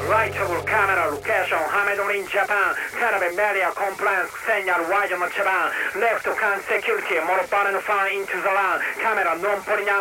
라이트able 카메라 로케이션 하메돈 인 자판 카나베 메디아 컴플라이언스 세냐르 와이저먼 차반 레프트 칸 세큐리티 모로 빠르는 파인 인투 자란 카메라 논 포리냐